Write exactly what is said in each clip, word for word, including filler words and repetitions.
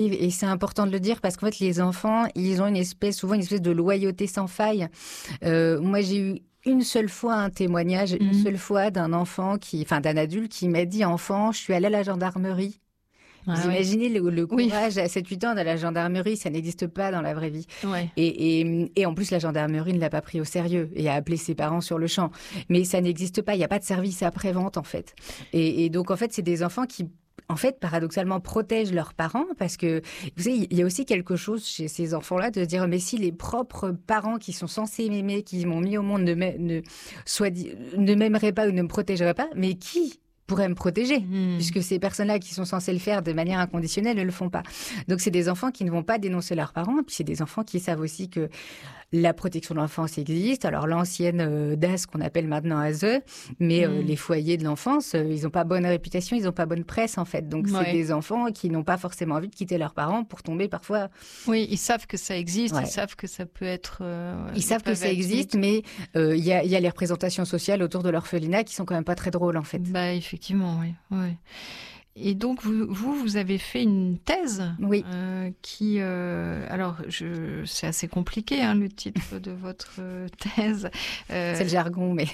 Et c'est important de le dire parce qu'en fait, les enfants, ils ont une espèce, souvent une espèce de loyauté sans faille. Euh, moi, j'ai eu une seule fois un témoignage, mmh. une seule fois d'un enfant qui, enfin d'un adulte qui m'a dit, enfant, je suis allé à la gendarmerie. Ah, vous oui. imaginez le, le courage oui. à sept huit ans de la gendarmerie, ça n'existe pas dans la vraie vie. Ouais. Et, et, et en plus, la gendarmerie ne l'a pas pris au sérieux et a appelé ses parents sur le champ. Mais ça n'existe pas, il n'y a pas de service après-vente en fait. Et, et donc en fait, c'est des enfants qui, en fait, paradoxalement, protègent leurs parents parce que, vous savez, il y a aussi quelque chose chez ces enfants-là de se dire, mais si les propres parents qui sont censés m'aimer, qui m'ont mis au monde, ne, ne, soit, ne m'aimeraient pas ou ne me protégeraient pas, mais qui pourrait me protéger, mmh. puisque ces personnes-là qui sont censées le faire de manière inconditionnelle ne le font pas. Donc, c'est des enfants qui ne vont pas dénoncer leurs parents, puis c'est des enfants qui savent aussi que la protection de l'enfance existe. Alors, l'ancienne euh, D A S qu'on appelle maintenant A S E, mais euh, mmh. les foyers de l'enfance, euh, ils n'ont pas bonne réputation, ils n'ont pas bonne presse, en fait. Donc, ouais. c'est des enfants qui n'ont pas forcément envie de quitter leurs parents pour tomber parfois... Oui, ils savent que ça existe, ouais. ils savent que ça peut être... Euh, ils savent que ça existe, mais il euh, y, a, y a les représentations sociales autour de l'orphelinat qui sont quand même pas très drôles, en fait. Bah, effectivement, oui. oui. Et donc, vous, vous, vous avez fait une thèse oui. euh, qui... Euh, alors, je, c'est assez compliqué, hein, le titre de votre thèse. Euh, c'est le jargon, mais...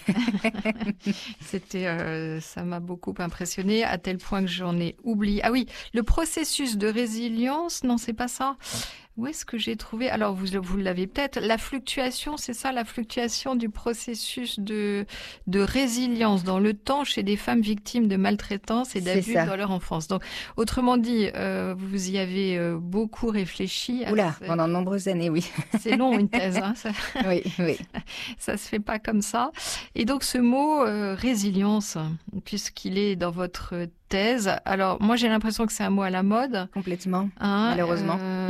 C'était, euh, ça m'a beaucoup impressionnée, à tel point que j'en ai oublié. Ah oui, le processus de résilience, non, c'est pas ça. Où est-ce que j'ai trouvé? Alors, vous, vous l'avez peut-être. La fluctuation, c'est ça, la fluctuation du processus de, de résilience dans le temps chez des femmes victimes de maltraitance et d'abus dans leur enfance. Donc, autrement dit, euh, vous y avez euh, beaucoup réfléchi. Oula, ce... pendant de nombreuses années, oui. C'est long, une thèse. Hein, ça... Oui, oui. Ça se fait pas comme ça. Et donc, ce mot euh, résilience, puisqu'il est dans votre thèse. Alors, moi, j'ai l'impression que c'est un mot à la mode. Complètement, hein, malheureusement. Euh...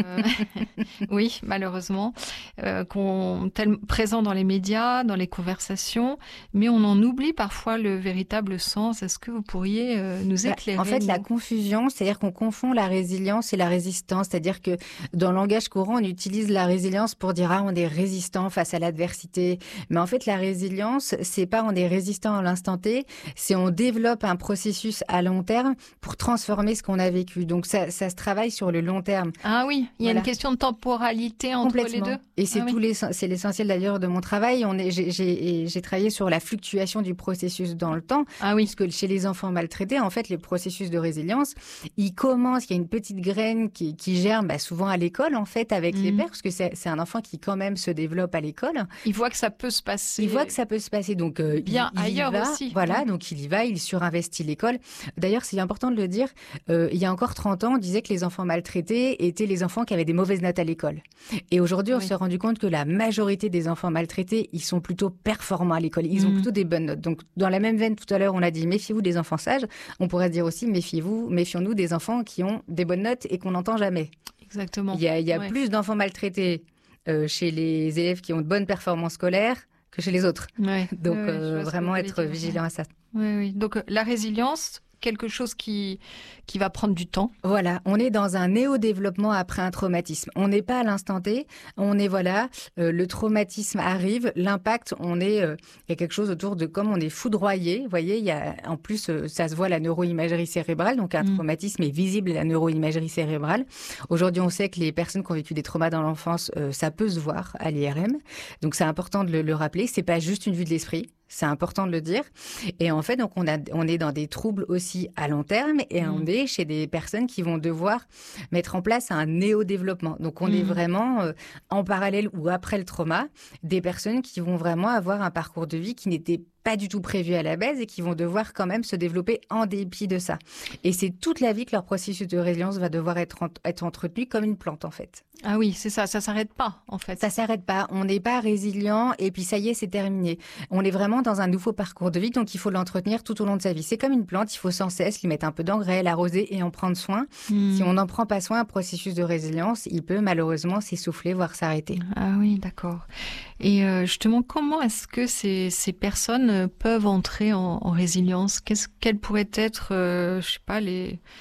oui, malheureusement. Euh, qu'on... Tel... Présent dans les médias, dans les conversations, mais on en oublie parfois le véritable sens. Est-ce que vous pourriez euh, nous éclairer? En fait, la confusion, c'est-à-dire qu'on confond la résilience et la résistance. C'est-à-dire que dans le langage courant, on utilise la résilience pour dire « Ah, on est résistant face à l'adversité ». Mais en fait, la résilience, c'est pas on est résistant à l'instant T, c'est on développe un processus à long terme pour transformer ce qu'on a vécu. Donc, ça, ça se travaille sur le long terme. Ah oui, il y a voilà. une question de temporalité entre les deux. Et c'est, ah tout oui. les, c'est l'essentiel d'ailleurs de mon travail. On est, j'ai, j'ai, j'ai travaillé sur la fluctuation du processus dans le temps. Ah oui. Parce que chez les enfants maltraités, en fait, les processus de résilience, ils commencent, il y a une petite graine qui, qui germe bah, souvent à l'école, en fait, avec mmh. les pères, parce que c'est, c'est un enfant qui quand même se développe à l'école. Il voit que ça peut se passer. Il voit que ça peut se passer. Donc, euh, bien il, il ailleurs y va, aussi. Voilà, mmh. donc il y va, il surinvestit l'école. D'ailleurs, c'est important de le dire, euh, il y a encore trente ans, on disait que les enfants maltraités étaient les enfants qui avaient des mauvaises notes à l'école. Et aujourd'hui, on oui. s'est rendu compte que la majorité des enfants maltraités, ils sont plutôt performants à l'école. Ils mmh. ont plutôt des bonnes notes. Donc, dans la même veine, tout à l'heure, on a dit méfiez-vous des enfants sages. On pourrait dire aussi méfiez-vous, méfions-nous des enfants qui ont des bonnes notes et qu'on n'entend jamais. Exactement. Il y a, il y a ouais. plus d'enfants maltraités euh, chez les élèves qui ont de bonnes performances scolaires que chez les autres. Ouais. Donc, ouais, euh, vraiment être dire. vigilant à ça. Oui, oui. Donc, la résilience, quelque chose qui, qui va prendre du temps. Voilà, on est dans un néo-développement après un traumatisme. On n'est pas à l'instant T, on est, voilà, euh, le traumatisme arrive, l'impact, on est, euh, il y a quelque chose autour de, comme on est foudroyé, vous voyez, il y a, en plus, euh, ça se voit la neuroimagerie cérébrale, donc un mmh. traumatisme est visible à la neuroimagerie cérébrale. Aujourd'hui, on sait que les personnes qui ont vécu des traumas dans l'enfance, euh, ça peut se voir à l'I R M, donc c'est important de le, le rappeler, c'est pas juste une vue de l'esprit. C'est important de le dire. Et en fait, donc on, a, on est dans des troubles aussi à long terme et mmh. on est chez des personnes qui vont devoir mettre en place un néo-développement. Donc, on mmh. est vraiment euh, en parallèle ou après le trauma, des personnes qui vont vraiment avoir un parcours de vie qui n'était pas du tout prévu à la base et qui vont devoir quand même se développer en dépit de ça. Et c'est toute la vie que leur processus de résilience va devoir être, en, être entretenu comme une plante, en fait. Ah oui, c'est ça, ça s'arrête pas, en fait. Ça s'arrête pas, on n'est pas résilient et puis ça y est, c'est terminé. On est vraiment dans un nouveau parcours de vie, donc il faut l'entretenir tout au long de sa vie. C'est comme une plante, il faut sans cesse lui mettre un peu d'engrais, l'arroser et en prendre soin. Mmh. Si on n'en prend pas soin, un processus de résilience, il peut malheureusement s'essouffler, voire s'arrêter. Ah oui, d'accord. Et euh, justement, comment est-ce que ces, ces personnes peuvent entrer en, en résilience? Qu'est-ce, quels pourraient être, euh, je sais pas, les...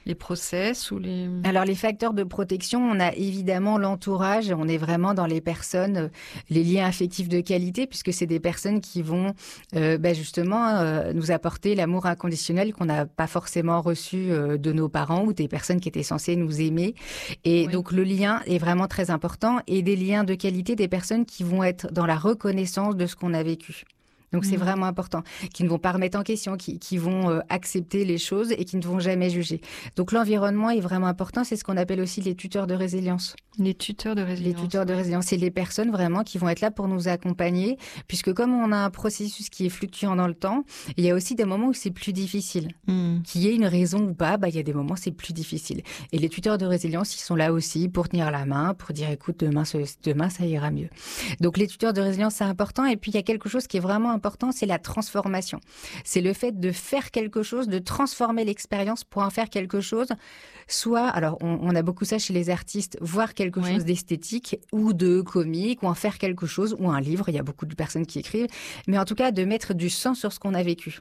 Les process ou les... Alors, les facteurs de protection, on a évidemment l'entourage. On est vraiment dans les personnes, les liens affectifs de qualité, puisque c'est des personnes qui vont euh, bah, justement euh, nous apporter l'amour inconditionnel qu'on n'a pas forcément reçu euh, de nos parents ou des personnes qui étaient censées nous aimer. Et oui. donc, le lien est vraiment très important. Et des liens de qualité, des personnes qui vont être dans la reconnaissance de ce qu'on a vécu. Donc, mmh. c'est vraiment important, qui ne vont pas remettre en question, qui, qui vont euh, accepter les choses et qui ne vont jamais juger. Donc, l'environnement est vraiment important. C'est ce qu'on appelle aussi les tuteurs de résilience. Les tuteurs de résilience. Les tuteurs de résilience, c'est les personnes vraiment qui vont être là pour nous accompagner, puisque comme on a un processus qui est fluctuant dans le temps, il y a aussi des moments où c'est plus difficile. Mmh. Qu'il y ait une raison ou pas, bah, il y a des moments où c'est plus difficile. Et les tuteurs de résilience, ils sont là aussi pour tenir la main, pour dire, écoute, demain, ce, demain ça ira mieux. Donc, les tuteurs de résilience, c'est important. Et puis, il y a quelque chose qui est vraiment important. important, c'est la transformation. C'est le fait de faire quelque chose, de transformer l'expérience pour en faire quelque chose. Soit, alors on, on a beaucoup ça chez les artistes, voir quelque oui. chose d'esthétique ou de comique, ou en faire quelque chose, ou un livre, il y a beaucoup de personnes qui écrivent, mais en tout cas de mettre du sens sur ce qu'on a vécu.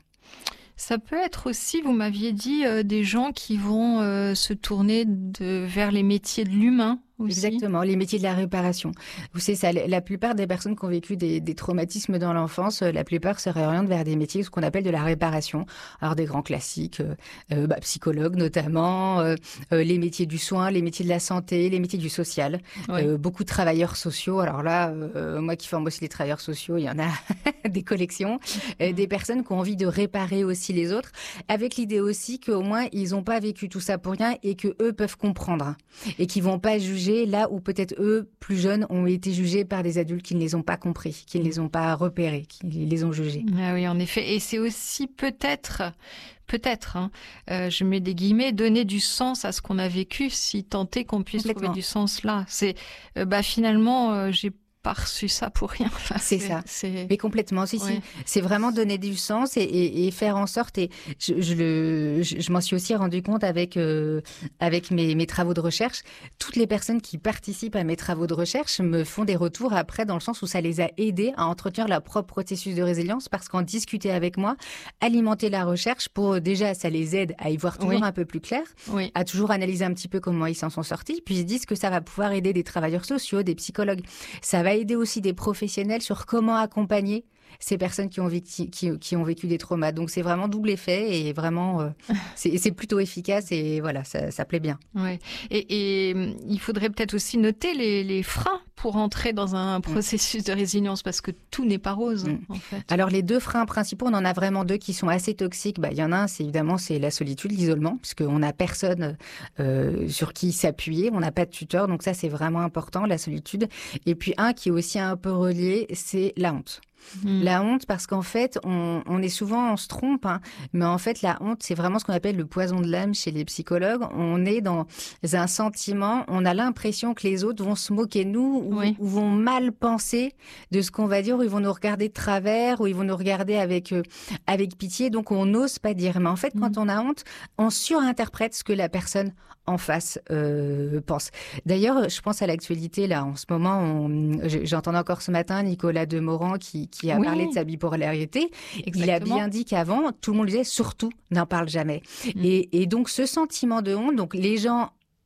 Ça peut être aussi, vous m'aviez dit, euh, des gens qui vont euh, se tourner de, vers les métiers de l'humain. Aussi. Exactement, les métiers de la réparation. Vous savez, ça, la plupart des personnes qui ont vécu des, des traumatismes dans l'enfance, la plupart se réorientent vers des métiers, ce qu'on appelle de la réparation. Alors des grands classiques, euh, euh, bah, psychologues notamment, euh, euh, les métiers du soin, les métiers de la santé, les métiers du social. Oui. Euh, beaucoup de travailleurs sociaux. Alors là, euh, moi qui forme aussi les travailleurs sociaux, il y en a des collections. Euh, mmh. Des personnes qui ont envie de réparer aussi les autres, avec l'idée aussi qu'au moins ils n'ont pas vécu tout ça pour rien et que eux peuvent comprendre et qu'ils vont pas juger là où peut-être eux, plus jeunes, ont été jugés par des adultes qui ne les ont pas compris, qui ne les ont pas repérés, qui les ont jugés. Ah oui, en effet. Et c'est aussi peut-être, peut-être, hein, euh, je mets des guillemets, donner du sens à ce qu'on a vécu, si tant est qu'on puisse trouver du sens là. C'est, euh, bah finalement, euh, j'ai pas reçu ça pour rien. Enfin, c'est, c'est ça. C'est... Mais complètement, si, ouais. si. C'est vraiment donner du sens et, et, et faire en sorte. Et je, je, le, je, je m'en suis aussi rendu compte avec, euh, avec mes, mes travaux de recherche. Toutes les personnes qui participent à mes travaux de recherche me font des retours après, dans le sens où ça les a aidés à entretenir leur propre processus de résilience, parce qu'en discuter avec moi, alimenter la recherche, pour déjà, ça les aide à y voir toujours oui. un peu plus clair, oui. à toujours analyser un petit peu comment ils s'en sont sortis, puis ils disent que ça va pouvoir aider des travailleurs sociaux, des psychologues. Ça va aider aussi des professionnels sur comment accompagner ces personnes qui ont vécu, qui, qui ont vécu des traumas. Donc, c'est vraiment double effet et vraiment, euh, c'est, c'est plutôt efficace et voilà, ça, ça plaît bien. Ouais. Et, et il faudrait peut-être aussi noter les, les freins pour entrer dans un processus mmh. de résilience, parce que tout n'est pas rose, mmh. en fait. Alors, les deux freins principaux, on en a vraiment deux qui sont assez toxiques. Bah, il y en a un, c'est évidemment, c'est la solitude, l'isolement, puisqu'on n'a personne euh, sur qui s'appuyer, on n'a pas de tuteur, donc ça, c'est vraiment important, la solitude. Et puis, un qui est aussi un peu relié, c'est la honte. Mmh. La honte, parce qu'en fait, on, on est souvent, on se trompe, hein, mais en fait, la honte, c'est vraiment ce qu'on appelle le poison de l'âme chez les psychologues. On est dans un sentiment, on a l'impression que les autres vont se moquer de nous ou, oui. ou vont mal penser de ce qu'on va dire, ou ils vont nous regarder de travers, ou ils vont nous regarder avec, euh, avec pitié, donc on n'ose pas dire. Mais en fait, mmh. quand on a honte, on surinterprète ce que la personne en face euh, pense. D'ailleurs, je pense à l'actualité, là, en ce moment, on, j'entendais encore ce matin Nicolas Demorand qui qui a oui. parlé de sa bipolarité. Exactement. Il a bien dit qu'avant, tout le monde disait surtout, n'en parle jamais. Mmh. Et, et donc, ce sentiment de honte, donc les gens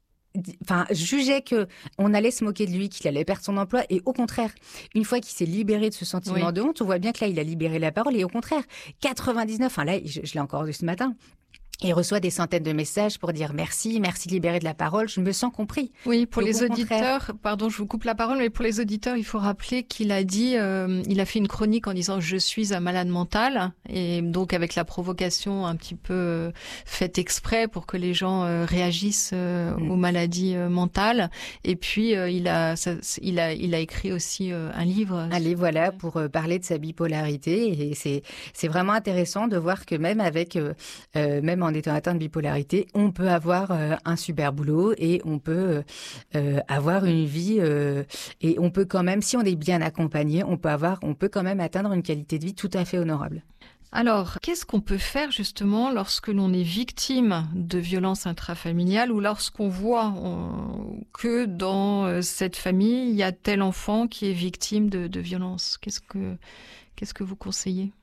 enfin, jugeaient qu'on allait se moquer de lui, qu'il allait perdre son emploi. Et au contraire, une fois qu'il s'est libéré de ce sentiment oui. de honte, on voit bien que là, il a libéré la parole. Et au contraire, quatre-vingt-dix-neuf, enfin là, je, je l'ai encore vu ce matin, il reçoit des centaines de messages pour dire merci, merci de libérer de la parole, je me sens compris. Oui, pour donc, les auditeurs, pardon, je vous coupe la parole, mais pour les auditeurs, il faut rappeler qu'il a dit, euh, il a fait une chronique en disant je suis un malade mental, et donc avec la provocation un petit peu euh, faite exprès pour que les gens euh, réagissent euh, mmh. aux maladies euh, mentales. Et puis euh, il a, ça, il a, il a écrit aussi euh, un livre. Allez, voilà, pour euh, parler de sa bipolarité, et c'est, c'est vraiment intéressant de voir que même avec, euh, euh, même en étant atteint de bipolarité, on peut avoir euh, un super boulot et on peut euh, avoir une vie euh, et on peut quand même, si on est bien accompagné, on peut avoir, on peut quand même atteindre une qualité de vie tout à fait honorable. Alors, qu'est-ce qu'on peut faire justement lorsque l'on est victime de violences intrafamiliales ou lorsqu'on voit on, que dans euh, cette famille, il y a tel enfant qui est victime de, de violences ? Qu'est-ce que, qu'est-ce que vous conseillez ?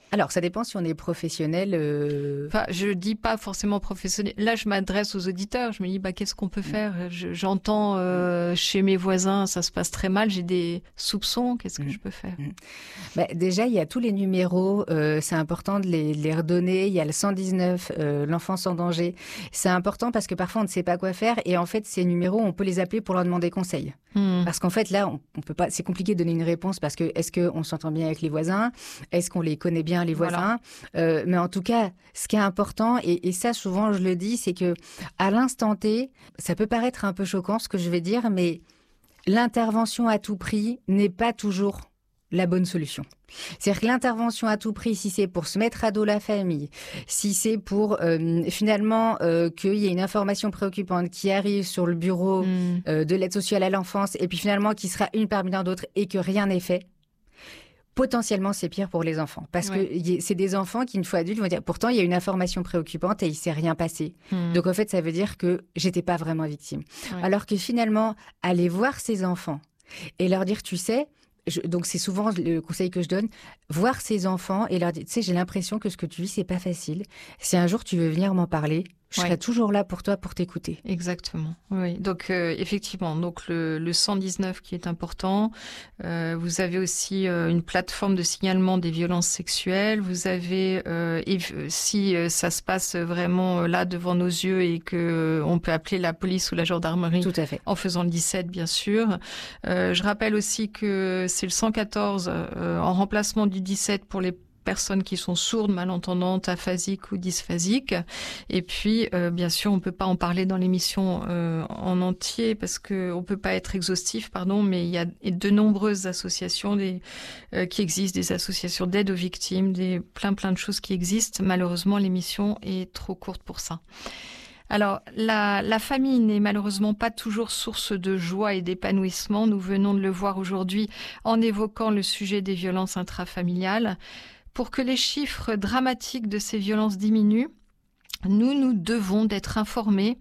Alors, ça dépend si on est professionnel. Euh... Enfin, je dis pas forcément professionnel. Là, je m'adresse aux auditeurs. Je me dis, bah, qu'est-ce qu'on peut faire? je, J'entends euh, chez mes voisins, ça se passe très mal. J'ai des soupçons. Qu'est-ce que mmh. je peux faire? mmh. bah, Déjà, il y a tous les numéros. Euh, c'est important de les, les redonner. Il y a le cent dix-neuf, euh, l'enfance en danger. C'est important parce que parfois, on ne sait pas quoi faire. Et en fait, ces numéros, on peut les appeler pour leur demander conseil. Mmh. Parce qu'en fait, là, on, on peut pas. C'est compliqué de donner une réponse parce que est-ce qu'on s'entend bien avec les voisins? Est-ce qu'on les connaît bien, les voisins? Voilà. euh, Mais en tout cas, ce qui est important, et, et ça, souvent, je le dis, c'est que à l'instant T, ça peut paraître un peu choquant ce que je vais dire, mais l'intervention à tout prix n'est pas toujours la bonne solution. C'est-à-dire que l'intervention à tout prix, si c'est pour se mettre à dos la famille, si c'est pour euh, finalement euh, qu'il y ait une information préoccupante qui arrive sur le bureau mmh. euh, de l'aide sociale à l'enfance et puis finalement qui sera une parmi d'autres et que rien n'est fait, potentiellement c'est pire pour les enfants. Parce ouais. que c'est des enfants qui, une fois adultes, vont dire pourtant il y a une information préoccupante et il ne s'est rien passé. Mmh. Donc en fait, ça veut dire que j'étais pas vraiment victime. Ouais. Alors que finalement, aller voir ces enfants et leur dire, tu sais, Je, donc, c'est souvent le conseil que je donne, voir ses enfants et leur dire, tu sais, j'ai l'impression que ce que tu vis, c'est pas facile. Si un jour tu veux venir m'en parler, je ouais. serai toujours là pour toi, pour t'écouter. Exactement. Oui. Donc, euh, effectivement, donc le, le cent dix-neuf qui est important. Euh, vous avez aussi euh, une plateforme de signalement des violences sexuelles. Vous avez, euh, et, si euh, ça se passe vraiment euh, là devant nos yeux et que euh, on peut appeler la police ou la gendarmerie. Tout à fait. En faisant le dix-sept, bien sûr. Euh, je rappelle aussi que c'est le cent quatorze euh, en remplacement du dix-sept pour les personnes qui sont sourdes, malentendantes, aphasiques ou dysphasiques. Et puis, euh, bien sûr, on ne peut pas en parler dans l'émission euh, en entier parce qu'on ne peut pas être exhaustif, pardon, mais il y a de nombreuses associations des, euh, qui existent, des associations d'aide aux victimes, des, plein, plein de choses qui existent. Malheureusement, l'émission est trop courte pour ça. Alors, la, la famille n'est malheureusement pas toujours source de joie et d'épanouissement. Nous venons de le voir aujourd'hui en évoquant le sujet des violences intrafamiliales. Pour que les chiffres dramatiques de ces violences diminuent, nous, nous devons d'être informés,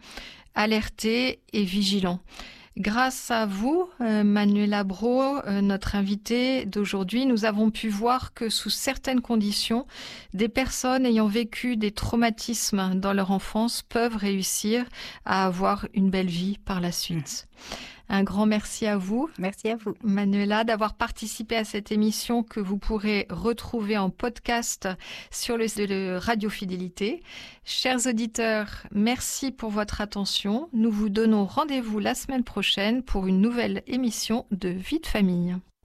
alertés et vigilants. Grâce à vous, euh, Manuela Braud, euh, notre invitée d'aujourd'hui, nous avons pu voir que sous certaines conditions, des personnes ayant vécu des traumatismes dans leur enfance peuvent réussir à avoir une belle vie par la suite. Mmh. Un grand merci à vous. Merci à vous, Manuela, d'avoir participé à cette émission que vous pourrez retrouver en podcast sur le site de Radio Fidélité. Chers auditeurs, merci pour votre attention. Nous vous donnons rendez-vous la semaine prochaine pour une nouvelle émission de Vie de famille.